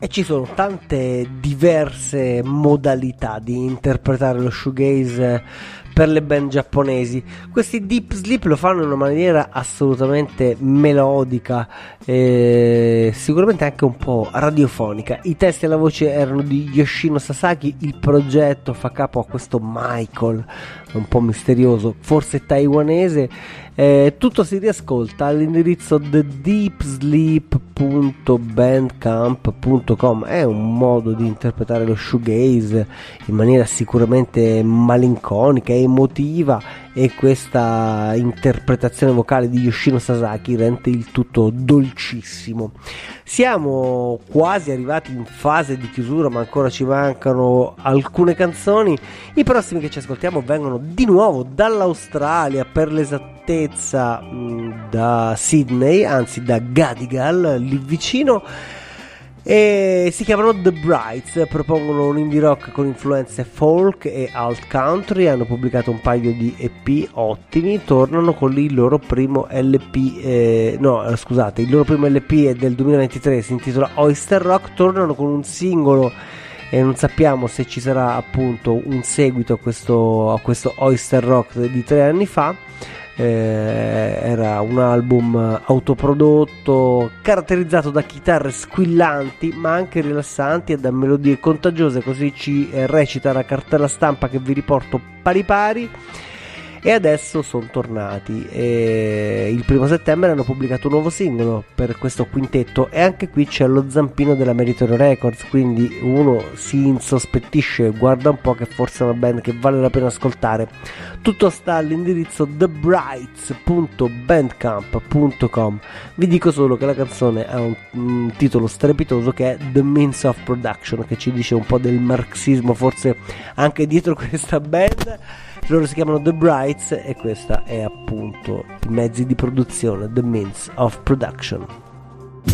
E ci sono tante diverse modalità di interpretare lo shoegaze per le band giapponesi. Questi Deep Sleep lo fanno in una maniera assolutamente melodica, sicuramente anche un po' radiofonica. I testi e la voce erano di Yoshino Sasaki, il progetto fa capo a questo Michael un po' misterioso, forse taiwanese. Tutto si riascolta all'indirizzo thedeepsleep.bandcamp.com. È un modo di interpretare lo shoegaze in maniera sicuramente malinconica e emotiva, e questa interpretazione vocale di Yoshino Sasaki rende il tutto dolcissimo. Siamo quasi arrivati in fase di chiusura, ma ancora ci mancano alcune canzoni. I prossimi che ci ascoltiamo vengono di nuovo dall'Australia, per l'esattezza da Sydney, anzi da Gadigal, lì vicino, e si chiamano The Brights. Propongono un indie rock con influenze folk e alt country. Hanno pubblicato un paio di EP ottimi. Tornano con il loro primo LP, il loro primo LP è del 2023, si intitola Oyster Rock. Tornano con un singolo e non sappiamo se ci sarà appunto un seguito a questo Oyster Rock di 3 anni fa. Era un album autoprodotto, caratterizzato da chitarre squillanti ma anche rilassanti e da melodie contagiose, così ci recita la cartella stampa che vi riporto pari pari. E adesso sono tornati, il 1 settembre hanno pubblicato un nuovo singolo per questo quintetto, e anche qui c'è lo zampino della Meritory Records, quindi uno si insospettisce, guarda un po' che forse è una band che vale la pena ascoltare. Tutto sta all'indirizzo thebrights.bandcamp.com. Vi dico solo che la canzone ha un titolo strepitoso che è The Means of Production, che ci dice un po' del marxismo forse anche dietro questa band. Loro si chiamano The Brights e questa è appunto i mezzi di produzione, The Means of Production.